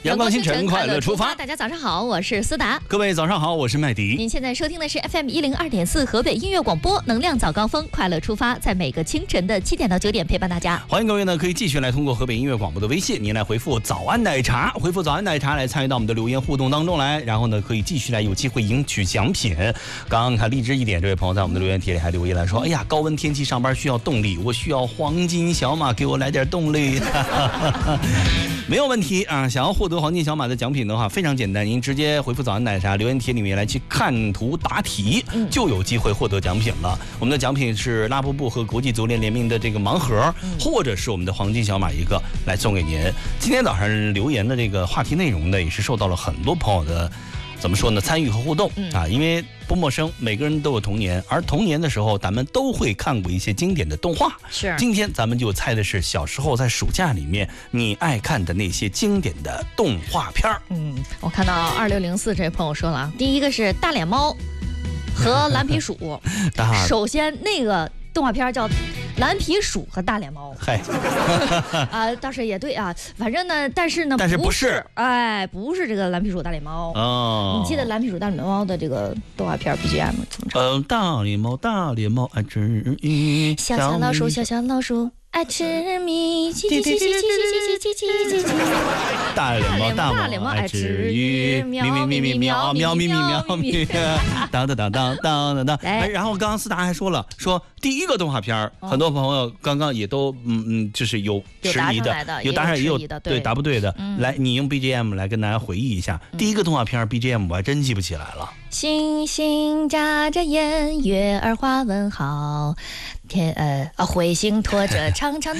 阳光星辰，快乐出发。 大家早上好，我是思达。 各位早上好，我是麦迪。 您现在收听的是 FM 102.4河北音乐广播，能量早高峰，快乐出发，在每个清晨的7点到9点陪伴大家。 欢迎各位呢，可以继续来通过河北音乐广播的微信，您来回复早安奶茶，回复早安奶茶来参与到我们的留言互动当中来，然后呢，可以继续来有机会赢取奖品。刚刚看励志一点这位朋友在我们的留言帖里还留言来说，哎呀，高温天气上班需要动力，我需要黄金小马给我来点动力。没有问题啊！想要获得黄金小马的奖品的话，非常简单，您直接回复早安奶茶留言帖里面来去看图答题，就有机会获得奖品了。我们的奖品是拉布布和国际足联联名的这个盲盒，或者是我们的黄金小马一个来送给您。今天早上留言的这个话题内容呢，也是受到了很多朋友的怎么说呢参与和互动啊，因为不陌生，每个人都有童年，而童年的时候咱们都会看过一些经典的动画。 是， 今天咱们就猜的是小时候在暑假里面你爱看的那些经典的动画片儿。 我看到2604这位朋友说了，第一个是大脸猫和蓝皮鼠。首先那个动画片叫蓝皮鼠和大脸猫。 嗨， 倒是也对啊，反正呢，但是不是，不是这个蓝皮鼠大脸猫。哦，你记得蓝皮鼠大脸猫的这个动画片 BGM 怎么唱？ 大脸猫，大脸猫爱吃米， 小小老鼠，小小老鼠爱吃米，叽叽叽叽叽叽叽叽叽叽叽。 大脸猫爱吃鱼，咪咪咪咪喵，喵咪咪喵咪，当当当当当当。然后刚刚思达还说了，说第一个动画片很多朋友刚刚也都就是有迟疑的，有答上也有对答不对的。来，你用 BGM 来跟大家回忆一下第一个动画片 BGM， 我还真记不起来了。 星星眨着眼，月儿花问好，彗星拖着长长的